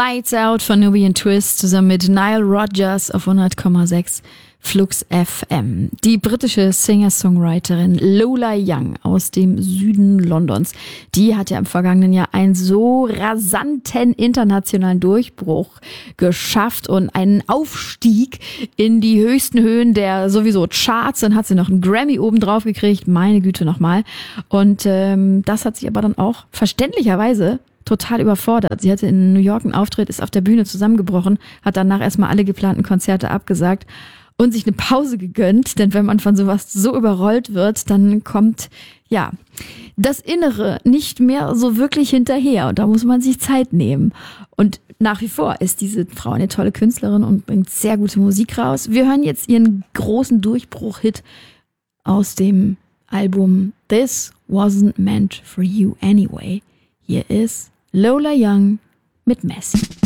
Lights Out von Nubian Twist zusammen mit Nile Rodgers auf 100,6 Flux FM. Die britische Singer-Songwriterin Lola Young aus dem Süden Londons, die hat ja im vergangenen Jahr einen so rasanten internationalen Durchbruch geschafft und einen Aufstieg in die höchsten Höhen der sowieso Charts. Dann hat sie noch einen Grammy oben drauf gekriegt, meine Güte nochmal. Und das hat sich aber dann auch verständlicherweise total überfordert. Sie hatte in New York einen Auftritt, ist auf der Bühne zusammengebrochen, hat danach erstmal alle geplanten Konzerte abgesagt und sich eine Pause gegönnt, denn wenn man von sowas so überrollt wird, dann kommt, ja, das Innere nicht mehr so wirklich hinterher und da muss man sich Zeit nehmen. Und nach wie vor ist diese Frau eine tolle Künstlerin und bringt sehr gute Musik raus. Wir hören jetzt ihren großen Durchbruch-Hit aus dem Album This Wasn't Meant for You Anyway. Hier ist Lola Young mit Messi.